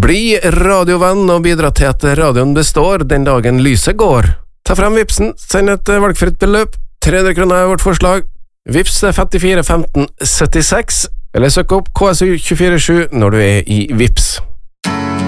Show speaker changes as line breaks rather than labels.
Bli radiovenn og bidra til at radioen består den dagen lyset går. Ta frem Vipsen, send et valgfritt beløp. 300 kroner er vårt forslag. Vips 54 15 76, eller søk opp KSU 247 når du er i Vips.